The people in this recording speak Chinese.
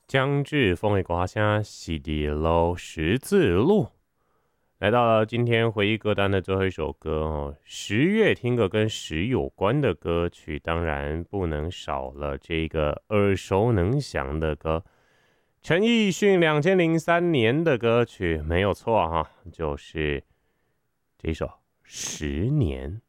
江志峰的歌声是伫路十字路，来到了今天回忆歌单的最后一首歌哦。10月听个跟10有关的歌曲，当然不能少了这个耳熟能详的歌。陈奕迅2003年的歌曲没有错哈，就是这首《10年》。